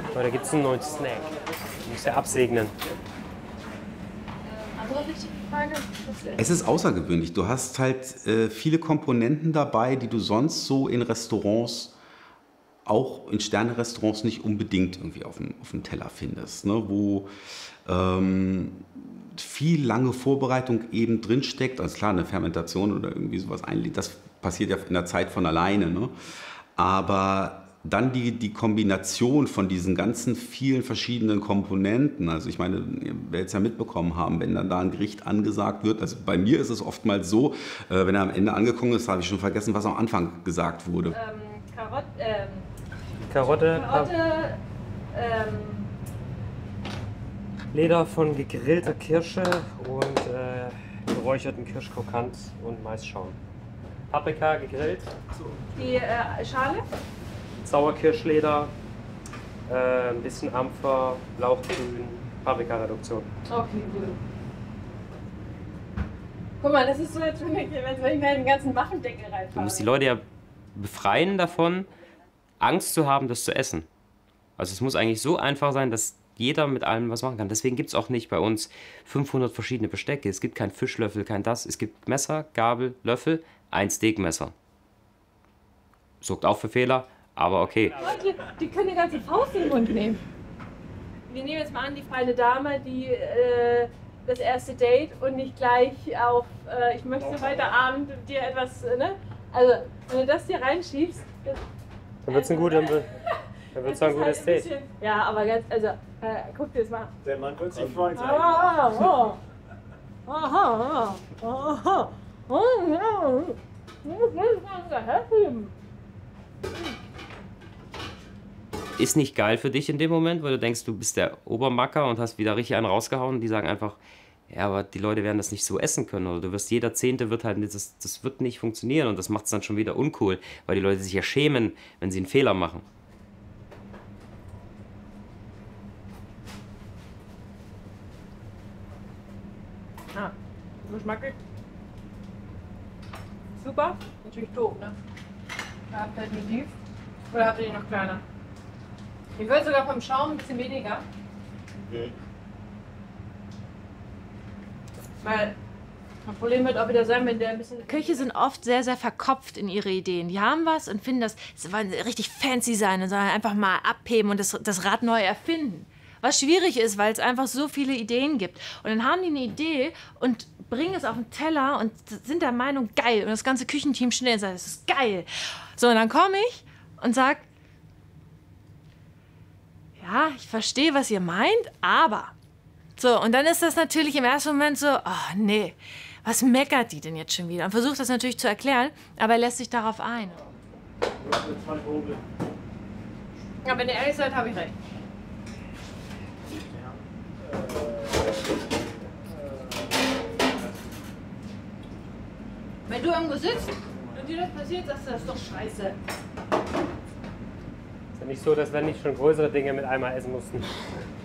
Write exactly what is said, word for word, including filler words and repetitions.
Aber da gibt es einen neuen Snack. Du musst ja absegnen. Andere wichtige Frage. Es ist außergewöhnlich. Du hast halt äh, viele Komponenten dabei, die du sonst so in Restaurants, auch in Sterne-Restaurants nicht unbedingt irgendwie auf dem, auf dem Teller findest. Ne? Wo ähm, viel lange Vorbereitung eben drinsteckt. Also klar, eine Fermentation oder irgendwie sowas, das passiert ja in der Zeit von alleine. Ne? Aber dann die, die Kombination von diesen ganzen vielen verschiedenen Komponenten. Also ich meine, ihr werdet es ja mitbekommen haben, wenn dann da ein Gericht angesagt wird. Also bei mir ist es oftmals so, äh, wenn er am Ende angekommen ist, habe ich schon vergessen, was am Anfang gesagt wurde. Ähm, Karot, ähm, Karotte, Karotte, ähm, Leder von gegrillter Kirsche und äh, geräucherten Kirschkrokant und Maisschaum. Paprika gegrillt, die äh, Schale. Sauerkirschleder, äh, ein bisschen Ampfer, Lauchgrün, Paprikareduktion. Okay, gut. Guck mal, das ist so, als wenn ich, als wenn ich mir den ganzen Waffendeckel reinfahre. Du musst die Leute ja befreien davon, Angst zu haben, das zu essen. Also es muss eigentlich so einfach sein, dass jeder mit allem was machen kann. Deswegen gibt es auch nicht bei uns fünfhundert verschiedene Bestecke. Es gibt keinen Fischlöffel, kein das. Es gibt Messer, Gabel, Löffel, ein Steakmesser. Sorgt auch für Fehler, aber okay. Leute, die können die ganze Faust in den Mund nehmen. Wir nehmen jetzt mal an, die feine Dame, die äh, das erste Date und nicht gleich auf äh, ich möchte heute Abend dir etwas, äh, ne? Also, wenn du das hier reinschiebst, das, Dann wird es ein, gut, dann wird, dann wird's ein ist gutes halt ein Date. bisschen, ja, aber ganz, also, äh, guck dir das mal an. Der Mann wird sich freuen. Ah, ah, ah, ah, ah, ah, ah. Ist nicht geil für dich in dem Moment, weil du denkst, du bist der Obermacker und hast wieder richtig einen rausgehauen. Die sagen einfach, ja, aber die Leute werden das nicht so essen können. Oder du wirst, jeder Zehnte wird halt, das, das wird nicht funktionieren. Und das macht es dann schon wieder uncool, weil die Leute sich ja schämen, wenn sie einen Fehler machen. Ah, geschmacklich. Super. Natürlich doof, ne? Da habt ihr die tief. Oder habt ihr die noch kleiner? Ich würde sogar vom Schaum ein bisschen weniger. Okay. Weil das Problem wird auch wieder sein, wenn der ein bisschen... Köche sind oft sehr, sehr verkopft in ihre Ideen. Die haben was und finden das, es soll richtig fancy sein und sollen einfach mal abheben und das, das Rad neu erfinden. Was schwierig ist, weil es einfach so viele Ideen gibt. Und dann haben die eine Idee und bringen es auf den Teller und sind der Meinung, geil. Und das ganze Küchenteam schnell sagt, das ist geil. So, und dann komme ich und sage, ja, ich verstehe, was ihr meint, aber... So, und dann ist das natürlich im ersten Moment so, oh nee, was meckert die denn jetzt schon wieder? Und versucht das natürlich zu erklären, aber er lässt sich darauf ein. Ja, wenn ihr ehrlich seid, habe ich recht. Wenn du irgendwo sitzt und dir das passiert, sagst du, das ist doch scheiße. Ist ja nicht so, dass wir nicht schon größere Dinge mit einmal essen mussten.